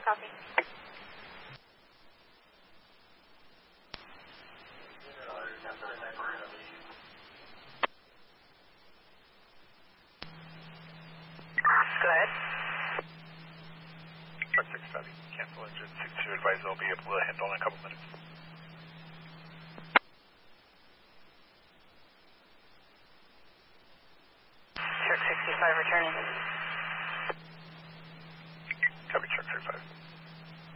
copy. Go ahead. Truck 6 copy. Cancel engine 62. Advise they'll be able to handle in a couple minutes. Truck 65 returning.